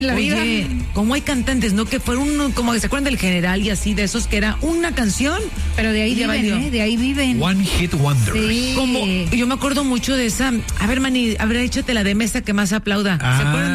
La vida. Oye, ¿cómo hay cantantes, no? Que fueron, como que se acuerdan del General y así, de esos que era una canción. Pero de ahí Ya valió. viven, de ahí viven. One Hit Wonders. Sí. Como, yo me acuerdo mucho de esa. A ver, Manny, échate la de Mesa que más aplauda. ¿Se Ah. acuerdan?